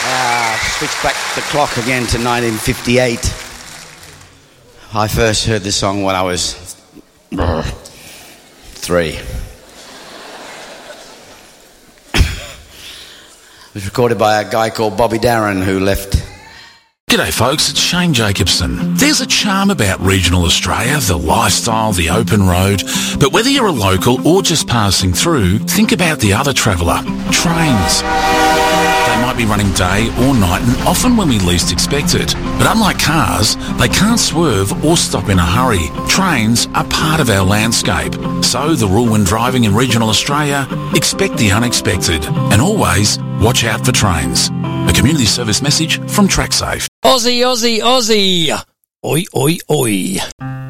Switch back the clock again to 1958. I first heard this song when I was 3. It was recorded by a guy called Bobby Darin who left. G'day folks, it's Shane Jacobson. There's a charm about regional Australia, the lifestyle, the open road, but whether you're a local or just passing through, think about the other traveller, trains. They might be running day or night and often when we least expect it. But unlike cars, they can't swerve or stop in a hurry. Trains are part of our landscape. So the rule when driving in regional Australia, expect the unexpected and always watch out for trains. A community service message from TrackSafe. Aussie, Aussie, Aussie. Oi, oi, oi.